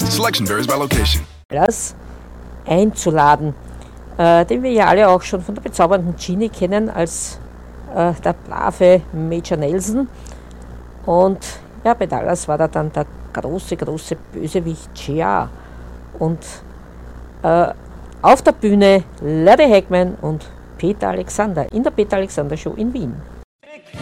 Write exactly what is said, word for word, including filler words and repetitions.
Selection varies by location. Dallas einzuladen, äh, den wir ja alle auch schon von der bezaubernden Ginny kennen als äh, der brave Major Nelson. Und ja, bei Dallas war da dann der große, große Bösewicht J R. Und äh, auf der Bühne Larry Hagman und Peter Alexander in der Peter Alexander Show in Wien.